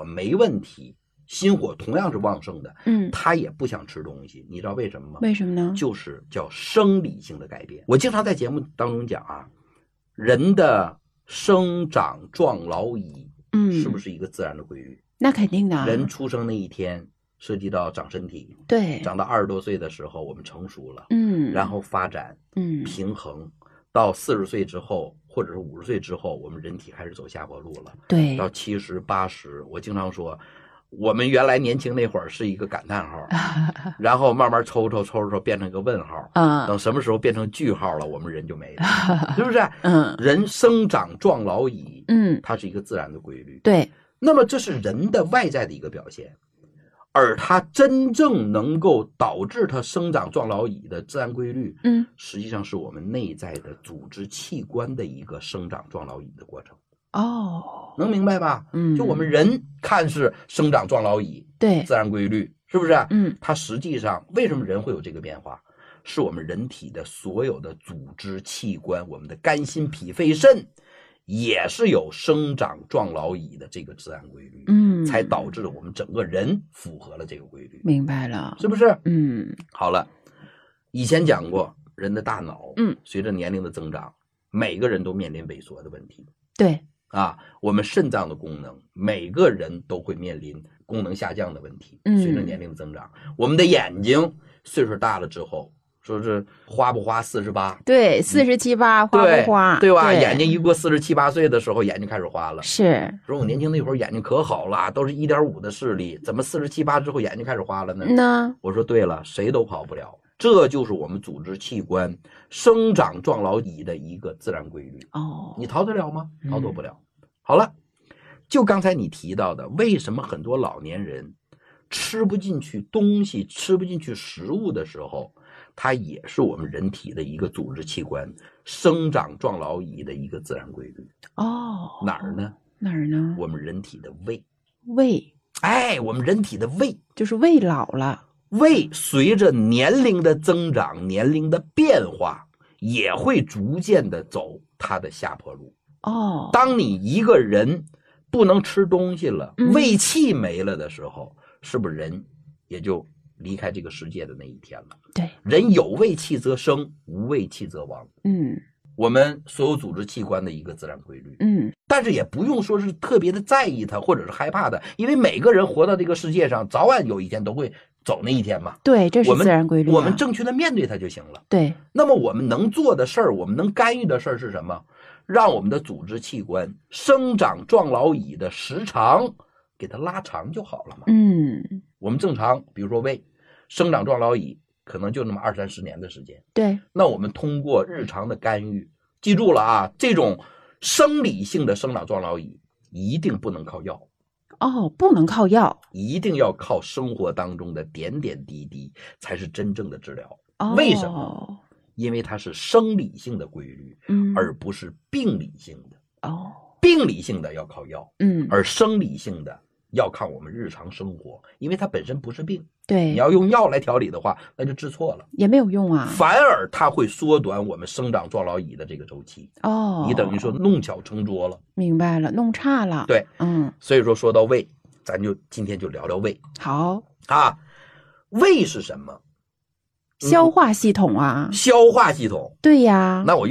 没问题，心火同样是旺盛的，他也不想吃东西，你知道为什么吗？ 为什么呢？ 就是叫生理性的改变。我经常在节目当中讲啊，人的生长壮老已，是不是一个自然的规律？ 那肯定的。 人出生那一天涉及到长身体， 对， 长到20多岁的时候我们成熟了，然后发展，平衡，到40岁之后或者是50岁之后，我们人体开始走下坡路了。 对， 到70、80，我经常说，我们原来年轻那会儿是一个感叹号，然后慢慢抽变成一个问号，等什么时候变成句号了，我们人就没了，是不是？人生长壮老已，它是一个自然的规律。 对， 那么这是人的外在的一个表现。而它真正能够导致它生长壮老已的自然规律，实际上是我们内在的组织器官的一个生长壮老已的过程。能明白吧？就我们人看是生长壮老已， 对， 自然规律，是不是？它实际上为什么人会有这个变化？是我们人体的所有的组织器官，我们的肝心脾肺肾也是有生长壮老已的这个自然规律，才导致了我们整个人符合了这个规律。 明白了， 是不是？好了，以前讲过，人的大脑，随着年龄的增长，每个人都面临萎缩的问题。 对啊，我们肾脏的功能，每个人都会面临功能下降的问题。随着年龄的增长，我们的眼睛岁数大了之后。说是花不花48？ 对，47、8花不花？ 对吧？眼睛一过47、8岁的时候，眼睛开始花了。 是。 说我年轻那会儿眼睛可好了，都是1.5的视力，怎么47、8之后眼睛开始花了呢？我说对了，谁都跑不了，这就是我们组织器官生长壮老已的一个自然规律。你逃得了吗？逃脱不了。好了，就刚才你提到的，为什么很多老年人吃不进去东西，吃不进去食物的时候，它也是我们人体的一个组织器官生长壮老已的一个自然规律。哪儿呢？ 哪儿呢？ 我们人体的胃。我们人体的胃就是胃老了。 胃随着年龄的增长，年龄的变化，也会逐渐的走它的下坡路。当你一个人不能吃东西了，胃气没了的时候，是不是人也就离开这个世界的那一天了？ 对， 人有胃气则生，无胃气则亡。我们所有组织器官的一个自然规律。但是也不用说是特别的在意它，或者是害怕它，因为每个人活到这个世界上，早晚有一天都会走那一天嘛。 对，这是自然规律。 我们正确的面对它就行了。 对。 那么我们能做的事儿，我们能干预的事儿是什么？让我们的组织器官生长壮老已的时长给它拉长就好了嘛。我们正常，比如说胃生长壮老已可能就那么20、30年的时间。 对。 那我们通过日常的干预，记住了啊，这种生理性的生长壮老已一定不能靠药。 不能靠药， 一定要靠生活当中的点点滴滴才是真正的治疗。为什么？因为它是生理性的规律，而不是病理性的。病理性的要靠药，而生理性的要看我们日常生活，因为它本身不是病。 对， 你要用药来调理的话，那就治错了， 也没有用啊。 反而它会缩短我们生长壮老已的这个周期。你等于说弄巧成拙了。 明白了，弄差了。 对，所以说到胃，咱就今天就聊聊胃。 好啊，胃是什么？ 消化系统啊。 消化系统。 对呀。 那我